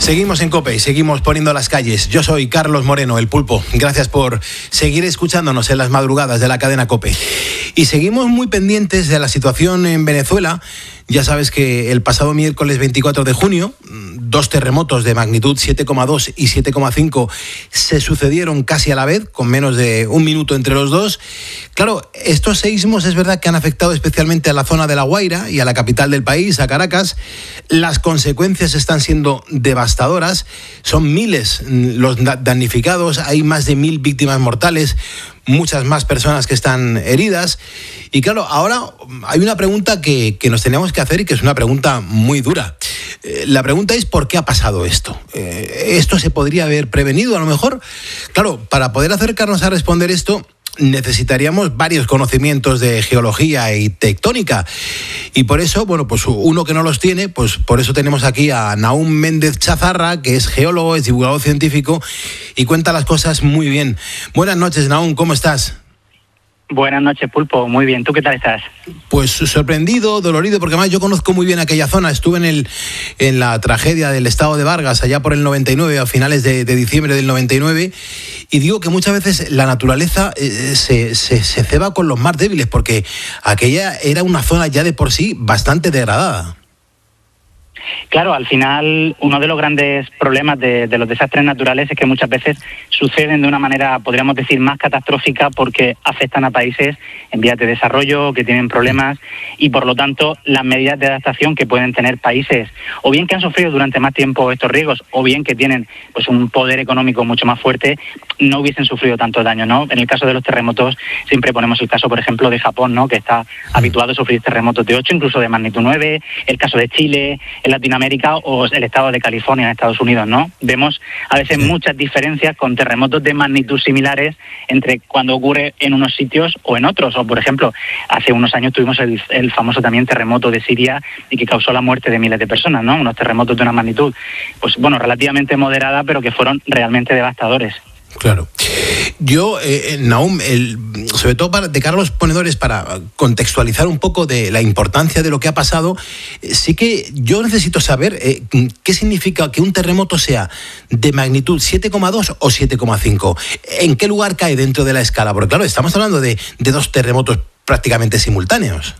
Seguimos en COPE, seguimos poniendo las calles. Yo soy Carlos Moreno, el Pulpo. Gracias por seguir escuchándonos en las madrugadas de la cadena COPE. Y seguimos muy pendientes de la situación en Venezuela. Ya sabes que el pasado miércoles 24 de junio, 2 terremotos de magnitud 7,2 y 7,5 se sucedieron casi a la vez, con menos de un minuto entre los dos. Claro, estos seísmos es verdad que han afectado especialmente a la zona de La Guaira y a la capital del país, a Caracas. Las consecuencias están siendo devastadoras. Son miles los damnificados, hay más de 1.000 víctimas mortales, muchas más personas que están heridas. Y claro, ahora hay una pregunta que nos tenemos que hacer y que es una pregunta muy dura. La pregunta es ¿por qué ha pasado esto? ¿Esto se podría haber prevenido a lo mejor? Claro, para poder acercarnos a responder esto necesitaríamos varios conocimientos de geología y tectónica. Y por eso, bueno, pues uno que no los tiene, pues por eso tenemos aquí a Nahum Méndez Chazarra, que es geólogo, es divulgador científico y cuenta las cosas muy bien. Buenas noches, Nahum, ¿cómo estás? Buenas noches, Pulpo. Muy bien. ¿Tú qué tal estás? Pues sorprendido, dolorido, porque además yo conozco muy bien aquella zona. Estuve en la tragedia del estado de Vargas, allá por el 99, a finales de diciembre del 99, y digo que muchas veces la naturaleza se ceba con los más débiles, porque aquella era una zona ya de por sí bastante degradada. Claro, al final uno de los grandes problemas de los desastres naturales es que muchas veces suceden de una manera, podríamos decir, más catastrófica porque afectan a países en vías de desarrollo, que tienen problemas y por lo tanto las medidas de adaptación que pueden tener países o bien que han sufrido durante más tiempo estos riesgos o bien que tienen pues un poder económico mucho más fuerte no hubiesen sufrido tanto daño, ¿no? En el caso de los terremotos siempre ponemos el caso, por ejemplo, de Japón, ¿no? Que está habituado a sufrir terremotos de 8, incluso de magnitud 9, el caso de Chile, en Latinoamérica o el estado de California en Estados Unidos, ¿no? Vemos a veces muchas diferencias con terremotos de magnitud similares entre cuando ocurre en unos sitios o en otros. O, por ejemplo, hace unos años tuvimos el famoso también terremoto de Siria y que causó la muerte de miles de personas, ¿no? Unos terremotos de una magnitud, pues bueno, relativamente moderada, pero que fueron realmente devastadores. Claro. Yo, Nahum, sobre todo de cara a los ponedores, para contextualizar un poco de la importancia de lo que ha pasado, sí que yo necesito saber qué significa que un terremoto sea de magnitud 7,2 o 7,5. ¿En qué lugar cae dentro de la escala? Porque claro, estamos hablando de 2 terremotos prácticamente simultáneos.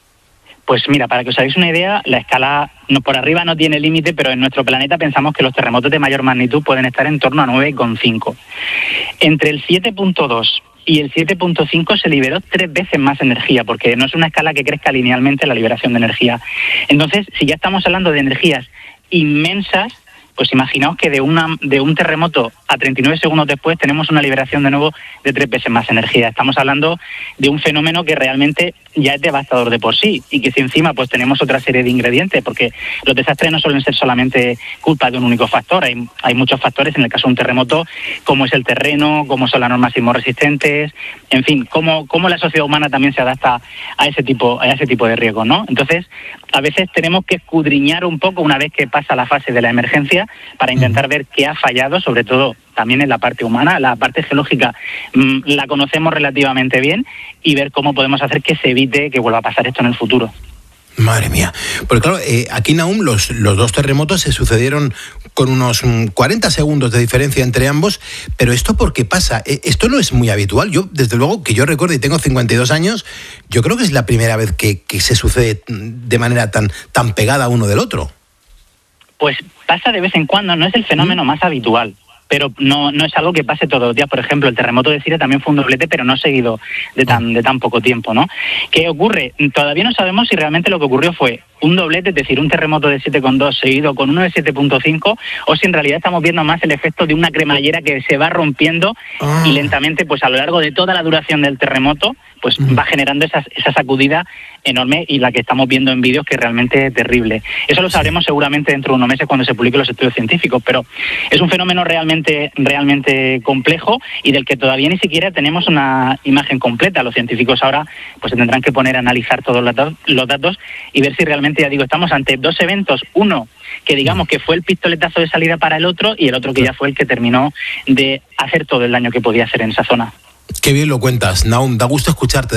Pues mira, para que os hagáis una idea, la escala por arriba no tiene límite, pero en nuestro planeta pensamos que los terremotos de mayor magnitud pueden estar en torno a 9,5. Entre el 7,2 y el 7,5 se liberó 3 veces más energía, porque no es una escala que crezca linealmente la liberación de energía. Entonces, si ya estamos hablando de energías inmensas, pues imaginaos que de un terremoto a 39 segundos después tenemos una liberación de nuevo de 3 veces más energía. Estamos hablando de un fenómeno que realmente ya es devastador de por sí y que si encima pues tenemos otra serie de ingredientes, porque los desastres no suelen ser solamente culpa de un único factor. Hay muchos factores en el caso de un terremoto, como es el terreno, como son las normas sismorresistentes, en fin, cómo la sociedad humana también se adapta a ese tipo de riesgos, ¿no? Entonces, a veces tenemos que escudriñar un poco una vez que pasa la fase de la emergencia para intentar ver qué ha fallado, sobre todo también en la parte humana. La parte geológica la conocemos relativamente bien y ver cómo podemos hacer que se evite que vuelva a pasar esto en el futuro. Madre mía. Porque claro, aquí, Nahum, los 2 terremotos se sucedieron con unos 40 segundos de diferencia entre ambos, pero ¿esto por qué pasa? Esto no es muy habitual. Yo, desde luego, que yo recuerdo y tengo 52 años, yo creo que es la primera vez que se sucede de manera tan pegada uno del otro. Pues pasa de vez en cuando, no es el fenómeno más habitual, pero no es algo que pase todos los días. Por ejemplo, el terremoto de Siria también fue un doblete, pero no seguido de tan poco tiempo, ¿no? ¿Qué ocurre? Todavía no sabemos si realmente lo que ocurrió fue un doblete, es decir, un terremoto de 7,2 seguido con uno de 7,5, o si en realidad estamos viendo más el efecto de una cremallera que se va rompiendo y lentamente, pues a lo largo de toda la duración del terremoto, pues va generando esa sacudida enorme y la que estamos viendo en vídeos que es realmente terrible. Eso lo sabremos seguramente dentro de unos meses cuando se publiquen los estudios científicos, pero es un fenómeno realmente complejo y del que todavía ni siquiera tenemos una imagen completa. Los científicos ahora pues se tendrán que poner a analizar todos los datos y ver si realmente, ya digo, estamos ante 2 eventos, uno que digamos que fue el pistoletazo de salida para el otro y el otro que ya fue el que terminó de hacer todo el daño que podía hacer en esa zona. Qué bien lo cuentas, Nahum, da gusto escucharte.